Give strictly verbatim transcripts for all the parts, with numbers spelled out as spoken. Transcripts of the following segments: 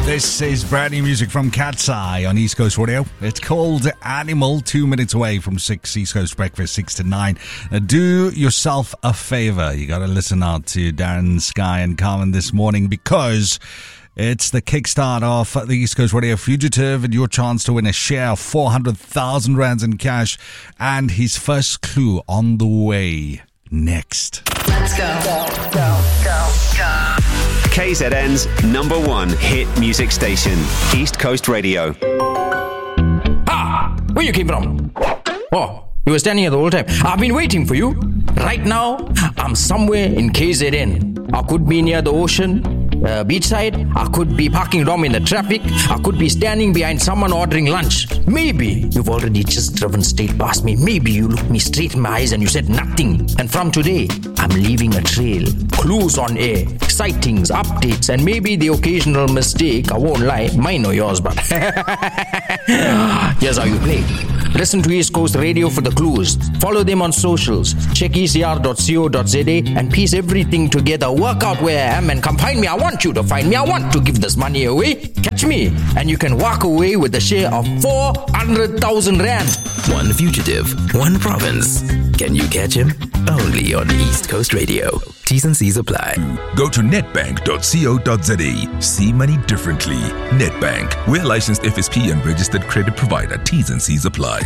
This is brand new music from Cat's Eye on East Coast Radio. It's called Animal, two minutes away from six, East Coast Breakfast, six to nine. Uh, do yourself a favor. You got to listen out to Darren, Sky and Carmen this morning because it's the kickstart of the East Coast Radio Fugitive and your chance to win a share of four hundred thousand rands in cash and his first clue on the way next. Let's go. Go, go, go, go. K Z N's number one hit music station, East Coast Radio. Ah! Where you came from? Oh, you were standing here the whole time. I've been waiting for you. Right now, I'm somewhere in K Z N. I could be near the ocean, uh, beachside. I could be parking wrong in the traffic. I could be standing behind someone ordering lunch. Maybe you've already just driven straight past me. Maybe you looked me straight in my eyes and you said nothing. And from today, I'm leaving a trail. Clues on air, sightings, updates, and maybe the occasional mistake. I won't lie, mine or yours, but here's how you play. Listen to East Coast Radio for the clues. Follow them on socials. Check E C R dot co dot z a and piece everything together. Work out where I am and come find me. I want you to find me. I want to give this money away. Catch me and you can walk away with a share of four hundred thousand rand. One fugitive, one province. Can you catch him? Only on East Coast Radio. T's and C's apply. Go to netbank dot co dot z a. See money differently. Netbank. We're licensed F S P and registered credit provider. T's and C's apply.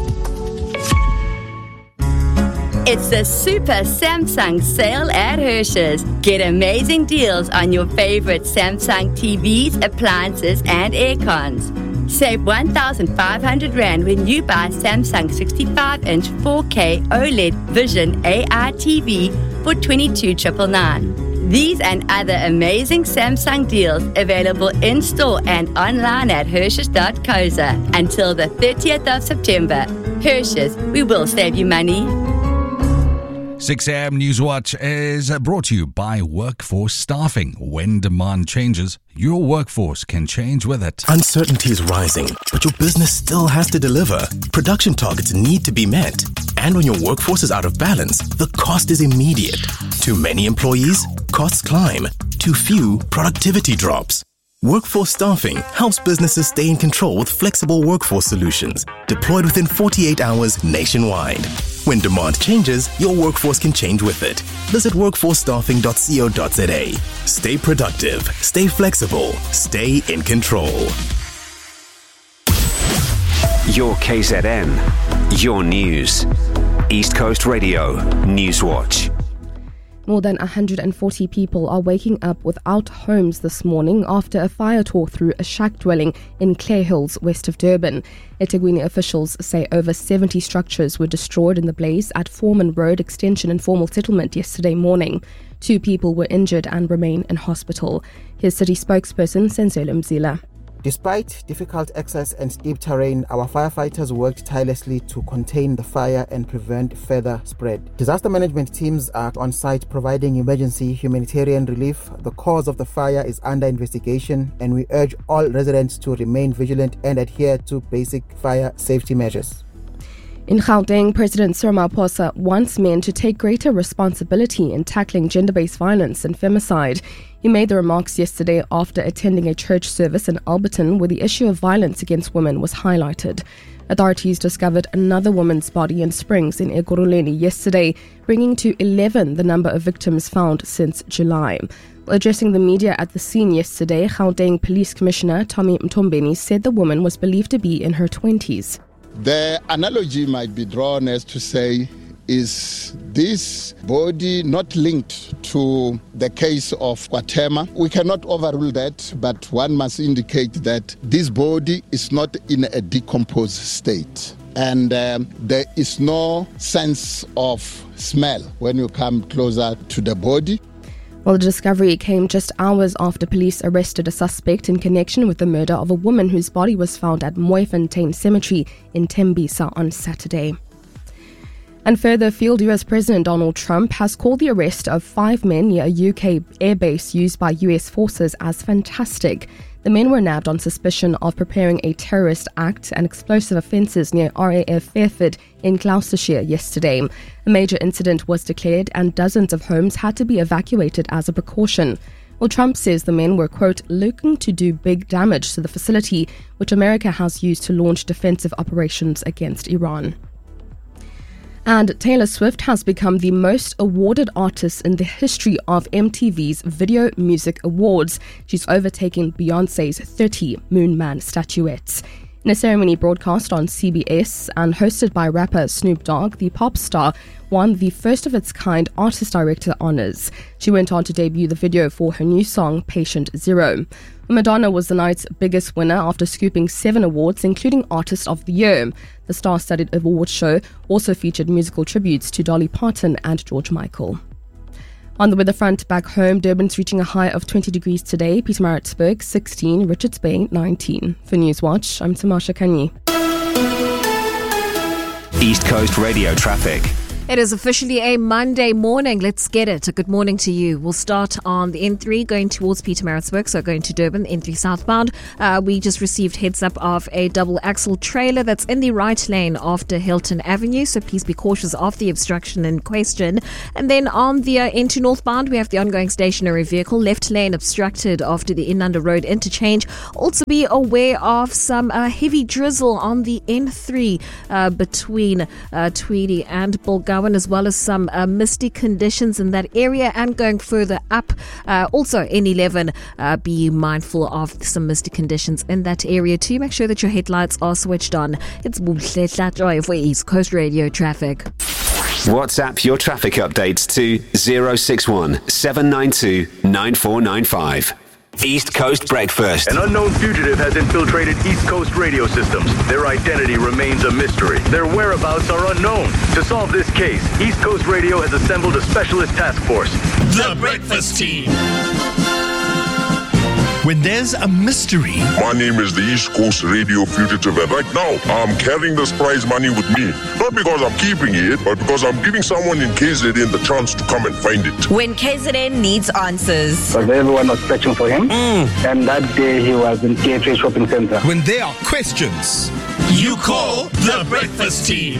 It's the Super Samsung sale at Hershey's. Get amazing deals on your favorite Samsung T Vs, appliances, and aircons. Save one thousand five hundred rand when you buy Samsung sixty-five inch four K OLED Vision A I T V for twenty-two thousand nine hundred ninety-nine. These and other amazing Samsung deals available in-store and online at Hershey's dot co dot za until the thirtieth of September. Hershey's, we will save you money. six a.m. Newswatch is brought to you by Workforce Staffing. When demand changes, your workforce can change with it. Uncertainty is rising, but your business still has to deliver. Production targets need to be met. And when your workforce is out of balance, the cost is immediate. Too many employees, costs climb. Too few, productivity drops. Workforce Staffing helps businesses stay in control with flexible workforce solutions deployed within forty-eight hours nationwide. When demand changes, your workforce can change with it. Visit workforce staffing dot co dot z a. Stay productive, stay flexible, stay in control. Your K Z N, your news. East Coast Radio Newswatch. More than one hundred forty people are waking up without homes this morning after a fire tore through a shack dwelling in Clare Hills, west of Durban. eThekwini officials say over seventy structures were destroyed in the blaze at Foreman Road Extension Informal Settlement yesterday morning. Two people were injured and remain in hospital. Here's city spokesperson Senzelo Mzila. Despite difficult access and steep terrain, our firefighters worked tirelessly to contain the fire and prevent further spread. Disaster management teams are on site providing emergency humanitarian relief. The cause of the fire is under investigation, and we urge all residents to remain vigilant and adhere to basic fire safety measures. In Gauteng, President Cyril Ramaphosa wants men to take greater responsibility in tackling gender-based violence and femicide. He made the remarks yesterday after attending a church service in Alberton where the issue of violence against women was highlighted. Authorities discovered another woman's body in Springs in Ekurhuleni yesterday, bringing to eleven the number of victims found since July. Addressing the media at the scene yesterday, Gauteng Police Commissioner Tommy Mtombeni said the woman was believed to be in her twenties. The analogy might be drawn as to say, is this body not linked to the case of Kwatema? We cannot overrule that, but one must indicate that this body is not in a decomposed state. And um, there is no sense of smell when you come closer to the body. Well, the discovery came just hours after police arrested a suspect in connection with the murder of a woman whose body was found at Mooifontein Cemetery in Tembisa on Saturday. And further afield, U S President Donald Trump has called the arrest of five men near a U K airbase used by U S forces as fantastic. The men were nabbed on suspicion of preparing a terrorist act and explosive offences near R A F Fairford in Gloucestershire yesterday. A major incident was declared and dozens of homes had to be evacuated as a precaution. Well, Trump says the men were, quote, looking to do big damage to the facility, which America has used to launch defensive operations against Iran. And Taylor Swift has become the most awarded artist in the history of M T V's Video Music Awards. She's overtaken Beyoncé's thirty Moon Man statuettes. In a ceremony broadcast on C B S and hosted by rapper Snoop Dogg, the pop star won the first-of-its-kind Artist Director honours. She went on to debut the video for her new song, Patient Zero. Madonna was the night's biggest winner after scooping seven awards, including Artist of the Year. The star-studded awards show also featured musical tributes to Dolly Parton and George Michael. On the weather front back home, Durban's reaching a high of twenty degrees today, Pietermaritzburg sixteen, Richards Bay nineteen. For Newswatch, I'm Tamasha Kanyi. East Coast Radio traffic. It is officially a Monday morning. Let's get it. A good morning to you. We'll start on the N three going towards Pietermaritzburg, so going to Durban, N three southbound. Uh, we just received heads up of a double axle trailer that's in the right lane after Hilton Avenue, so please be cautious of the obstruction in question. And then on the uh, N two northbound, we have the ongoing stationary vehicle, left lane obstructed after the Inanda Road interchange. Also be aware of some uh, heavy drizzle on the N three uh, between uh, Tweedy and Bulgaria, as well as some uh, misty conditions in that area. And going further up, uh, also N eleven, uh, be mindful of some misty conditions in that area too. Make sure that your headlights are switched on. It's Buhle Tlatjoy for East Coast Radio traffic. WhatsApp your traffic updates to zero six one seven nine two nine four nine five. East Coast Breakfast. An unknown fugitive has infiltrated East Coast radio systems. Their identity remains a mystery. Their whereabouts are unknown. To solve this case, East Coast Radio has assembled a specialist task force. The Breakfast Team. When there's a mystery. My name is the East Coast Radio Fugitive, and right now I'm carrying this prize money with me. Not because I'm keeping it, but because I'm giving someone in K Z N the chance to come and find it. When K Z N needs answers. Because everyone was searching for him, mm. and that day he was in T H A Shopping Center. When there are questions, you call the Breakfast Team.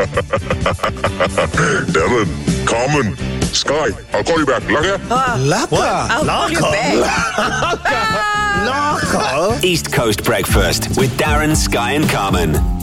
Darren, Carmen, Sky, I'll call you back. Laka? Uh, Laka? I'll call you back. Laka? East Coast Breakfast with Darren, Sky and Carmen.